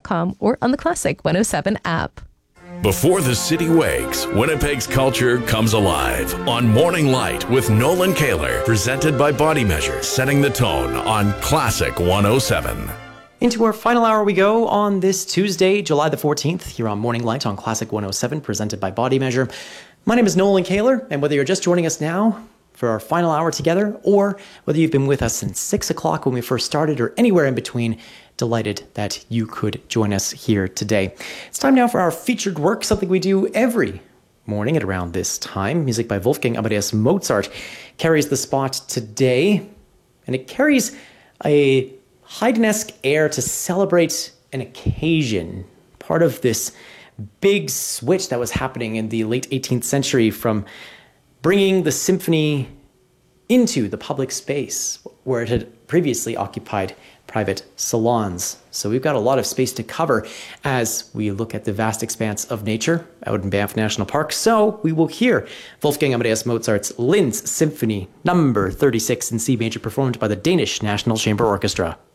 classic107.com or on the Classic 107 app. Before the city wakes, Winnipeg's culture comes alive on Morning Light with Nolan Kaler, presented by Body Measure, setting the tone on Classic 107. Into our final hour we go on this Tuesday, July the 14th, here on Morning Light on Classic 107, presented by Body Measure. My name is Nolan Kaler, and whether you're just joining us now for our final hour together, or whether you've been with us since 6 o'clock when we first started, or anywhere in between, delighted that you could join us here today. It's time now for our featured work, something we do every morning at around this time. Music by Wolfgang Amadeus Mozart carries the spot today, and it carries a Haydn-esque air to celebrate an occasion, part of this big switch that was happening in the late 18th century from bringing the symphony into the public space where it had previously occupied private salons. So we've got a lot of space to cover as we look at the vast expanse of nature out in Banff National Park. So we will hear Wolfgang Amadeus Mozart's Linz Symphony No. 36 in C major, performed by the Danish National Chamber Orchestra.